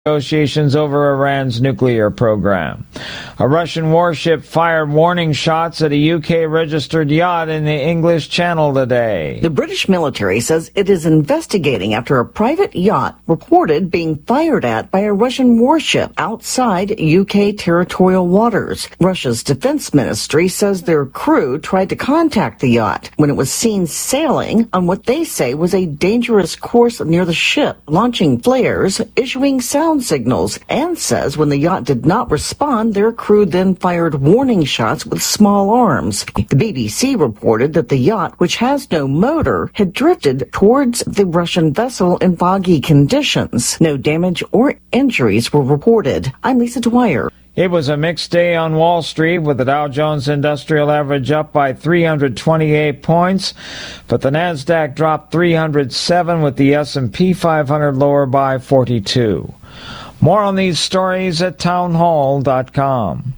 negotiations over Iran's nuclear program. A Russian warship fired warning shots at a UK-registered yacht in the English Channel today. The British military says it is investigating after a private yacht reported being fired at by a Russian warship outside UK territorial waters. Russia's defense ministry says their crew tried to contact the yacht when it was seen sailing on what they say was a dangerous course near the ship, launching flares, issuing sound signals, and says when the yacht did not respond, their crew then fired warning shots with small arms. The BBC reported that the yacht, which has no motor, had drifted towards the Russian vessel in foggy conditions. No damage or injuries were reported. I'm Lisa Dwyer. It was a mixed day on Wall Street, with the Dow Jones Industrial Average up by 328 points, but the Nasdaq dropped 307, with the S&P 500 lower by 42. More on these stories at townhall.com.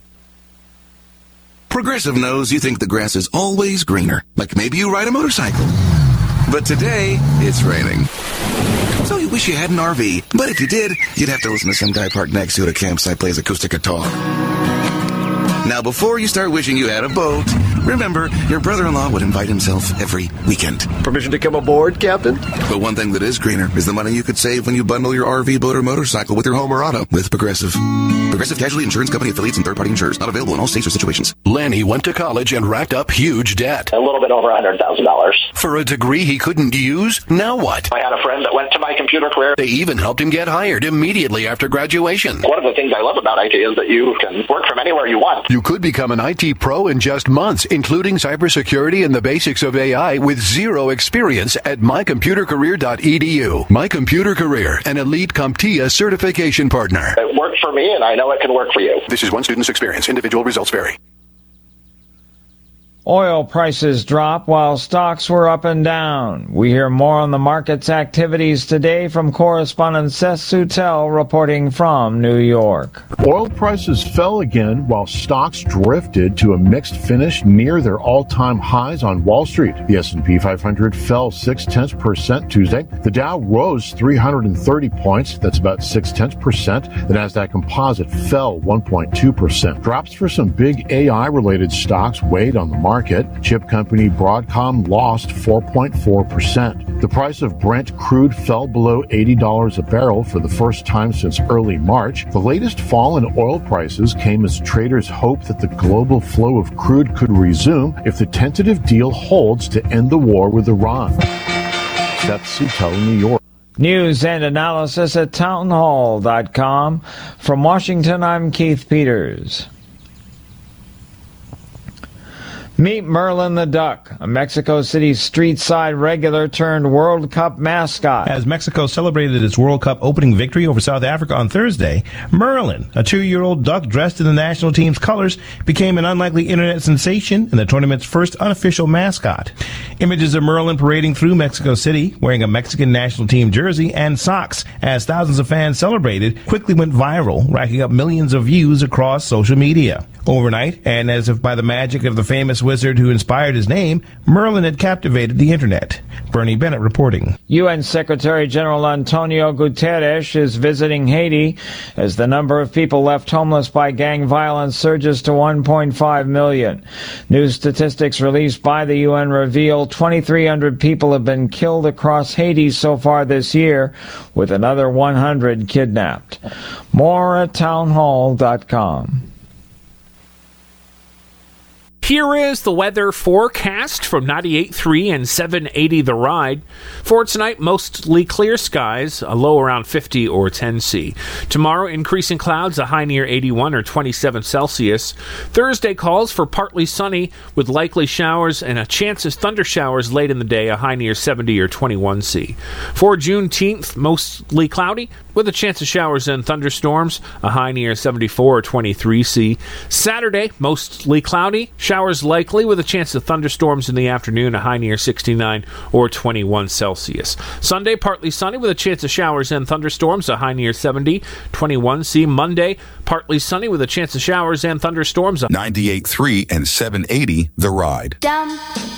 Progressive knows you think the grass is always greener, like maybe you ride a motorcycle. But today, it's raining. So you wish you had an RV, but if you did, you'd have to listen to some guy parked next to you at a campsite plays acoustic guitar. Now, before you start wishing you had a boat, remember, your brother-in-law would invite himself every weekend. Permission to come aboard, Captain? But one thing that is greener is the money you could save when you bundle your RV, boat, or motorcycle with your home or auto with Progressive. Progressive Casualty Insurance Company affiliates and third-party insurers. Not available in all states or situations. Lanny went to college and racked up huge debt. A little bit over $100,000. For a degree he couldn't use? Now what? I had a friend that went to My Computer Career. They even helped him get hired immediately after graduation. One of the things I love about IT is that you can work from anywhere you want. You could become an IT pro in just months, including cybersecurity and the basics of AI with zero experience at mycomputercareer.edu. My Computer Career, an elite CompTIA certification partner. It worked for me, and I know it can work for you. This is one student's experience. Individual results vary. Oil prices dropped while stocks were up and down. We hear more on the market's activities today from correspondent Seth Soutel reporting from New York. Oil prices fell again while stocks drifted to a mixed finish near their all-time highs on Wall Street. The S&P 500 fell 0.6% Tuesday. The Dow rose 330 points. That's about 0.6%. The Nasdaq Composite fell 1.2%. Drops for some big AI-related stocks weighed on the market. Chip company Broadcom lost 4.4%. The price of Brent crude fell below $80 a barrel for the first time since early March. The latest fall in oil prices came as traders hoped that the global flow of crude could resume if the tentative deal holds to end the war with Iran. Seth Soutel, New York. News and analysis at townhall.com. From Washington, I'm Keith Peters. Meet Merlin the Duck, a Mexico City street-side regular turned World Cup mascot. As Mexico celebrated its World Cup opening victory over South Africa on Thursday, Merlin, a 2-year-old duck dressed in the national team's colors, became an unlikely internet sensation and the tournament's first unofficial mascot. Images of Merlin parading through Mexico City, wearing a Mexican national team jersey and socks as thousands of fans celebrated, quickly went viral, racking up millions of views across social media. Overnight, and as if by the magic of the famous wizard who inspired his name, Merlin had captivated the internet. Bernie Bennett reporting. UN Secretary General Antonio Guterres is visiting Haiti as the number of people left homeless by gang violence surges to 1.5 million. New statistics released by the UN reveal 2,300 people have been killed across Haiti so far this year, with another 100 kidnapped. More at townhall.com. Here is the weather forecast from 98.3 and 780 The Ride. For tonight, mostly clear skies, a low around 50 or 10 C. Tomorrow, increasing clouds, a high near 81 or 27 Celsius. Thursday calls for partly sunny with likely showers and a chance of thunder showers late in the day, a high near 70 or 21 C. For Juneteenth, mostly cloudy with a chance of showers and thunderstorms, a high near 74 or 23 C. Saturday, mostly cloudy, showers likely with a chance of thunderstorms in the afternoon, a high near 69 or 21 Celsius. Sunday, partly sunny with a chance of showers and thunderstorms, a high near 70, 21 C. Monday, partly sunny with a chance of showers and thunderstorms. 98.3 and 780 The Ride.